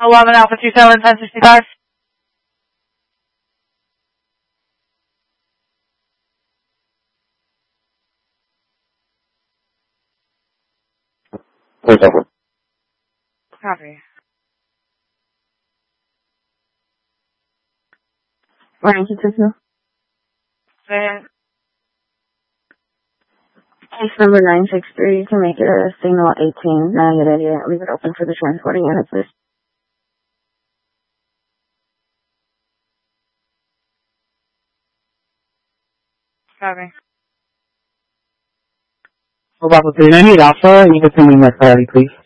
11 Alpha 27 1065. Please over. Copy. Morning, Francisco. Say Case number 963. You can make it a signal 18. Now you're ready. Leave it open for the transporting unit, please. copy. Hold on, 398 Alpha, you can send me my priority, please.